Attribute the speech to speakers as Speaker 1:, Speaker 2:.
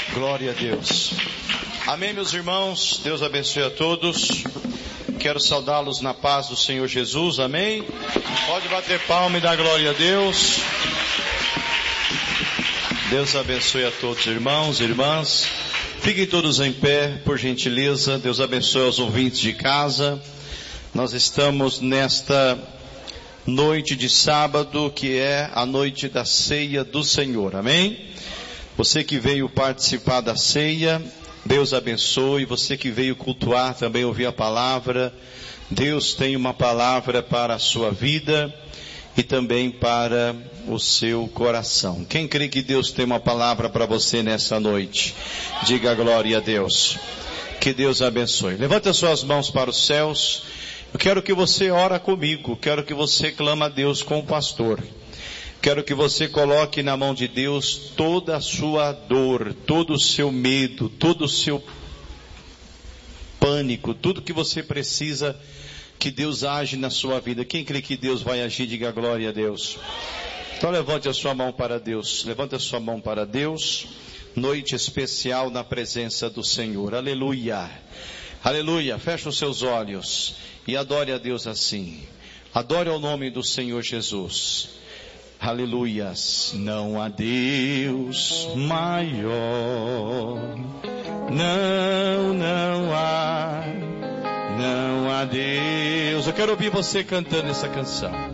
Speaker 1: Glória a Deus. Amém, meus irmãos. Deus abençoe a todos. Quero saudá-los na paz do Senhor Jesus. Amém. Pode bater palma e dar glória a Deus. Deus abençoe a todos, irmãos e irmãs. Fiquem todos em pé, por gentileza. Deus abençoe aos ouvintes de casa. Nós estamos nesta noite de sábado, que é a noite da ceia do Senhor. Amém? Você que veio participar da ceia, Deus abençoe. Você que veio cultuar, também ouvir a palavra, Deus tem uma palavra para a sua vida e também para o seu coração. Quem crê que Deus tem uma palavra para você nessa noite? Diga glória a Deus. Que Deus abençoe. Levante as suas mãos para os céus. Eu quero que você ore comigo. Quero que você clame a Deus com o pastor. Quero que você coloque na mão de Deus toda a sua dor, todo o seu medo, todo o seu pânico, tudo que você precisa que Deus age na sua vida. Quem crê que Deus vai agir, diga glória a Deus. Então levante a sua mão para Deus. Levante a sua mão para Deus. Noite especial na presença do Senhor. Aleluia. Aleluia. Feche os seus olhos e adore a Deus assim. Adore ao nome do Senhor Jesus. Aleluias. Não há Deus maior. Não há Deus. Eu quero ouvir você cantando essa canção.